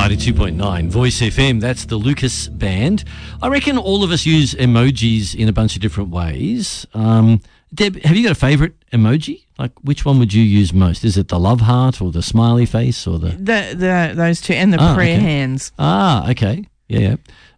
92.9 Voice FM. That's the Lucas Band. I reckon all of us use emojis in a bunch of different ways. Deb, have you got a favourite emoji? Like, which one would you use most? Is it the love heart or the smiley face or the those two and the prayer hands? Okay. Yeah.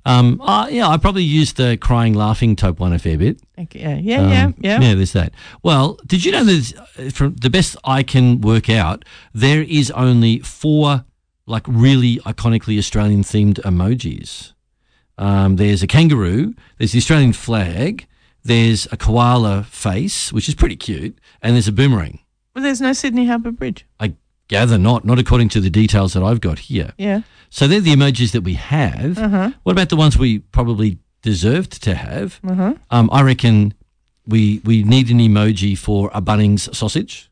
I probably use the crying, laughing type one a fair bit. Okay. Yeah. Yeah, there's that. Well, did you know that from the best I can work out, there is only 4 like really iconically Australian themed emojis. There's a kangaroo, there's the Australian flag, there's a koala face, which is pretty cute, and there's a boomerang. Well, there's no Sydney Harbour Bridge. I gather not according to the details that I've got here. Yeah. So they're the emojis that we have. What about the ones we probably deserved to have? I reckon we need an emoji for a Bunnings sausage.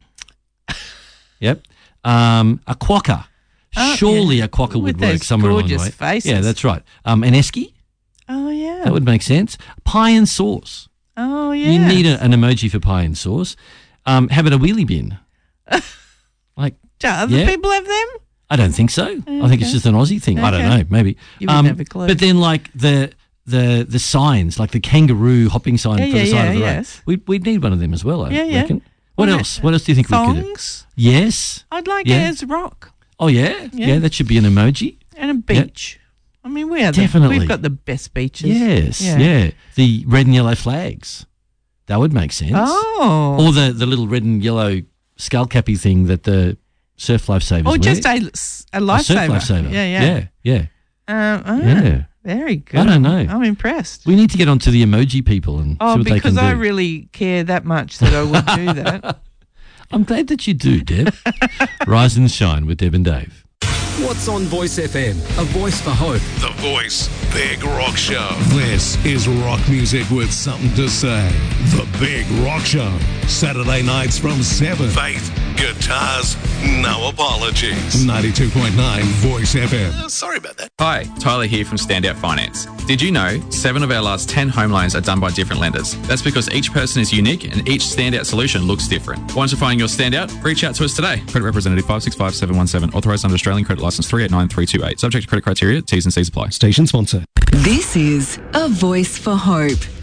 Yep. A quokka. Surely a quokka would work somewhere along the way. Faces. Yeah, that's right. An esky. Oh, yeah. That would make sense. Pie and sauce. Oh, yeah. You need an emoji for pie and sauce. How about a wheelie bin? Like, do other people have them? I don't think so. Okay. I think it's just an Aussie thing. I don't know, maybe. You wouldn't have a clue. But then, like the signs, like the kangaroo hopping sign for the side of the road, we'd need one of them as well. I reckon. What else? What else do you think we could do? Thongs? Yes. I'd like it as a rock. Oh yeah? Yeah, that should be an emoji. And a beach. I mean, we've got the best beaches. Yes. Yeah. The red and yellow flags. That would make sense. Oh. Or the little red and yellow skull cappy thing that the surf lifesavers wear. Or just a lifesaver. Surf lifesaver. Yeah. Yeah. Very good. I don't know. I'm impressed. We need to get onto the emoji people and see what they can do. Because I really care that much that I would do that. I'm glad that you do, Deb. Rise and shine with Deb and Dave. What's on Voice FM? A voice for hope. The Voice Big Rock Show. This is rock music with something to say. The Big Rock Show. Saturday nights from 7. Faith, guitars, no apologies. 92.9 Voice FM. Sorry about that. Hi, Tyler here from Standout Finance. Did you know 7 of our last 10 home loans are done by different lenders? That's because each person is unique and each standout solution looks different. Once you find your standout, reach out to us today. Credit representative 565717, authorised under Australian Credit Licence 389328. Subject to credit criteria, T's and C's apply. Station sponsor. This is A Voice for Hope.